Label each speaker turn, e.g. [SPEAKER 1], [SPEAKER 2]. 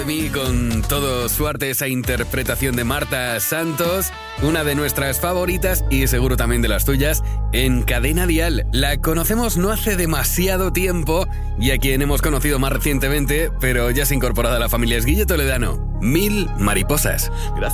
[SPEAKER 1] Con todo su arte, esa interpretación de Marta Santos, una de nuestras favoritas y seguro también de las tuyas, en Cadena Dial. La conocemos no hace demasiado tiempo y a quien hemos conocido más recientemente, pero ya se ha incorporado a la familia, es Guille Toledano. 1000 mariposas. Gracias.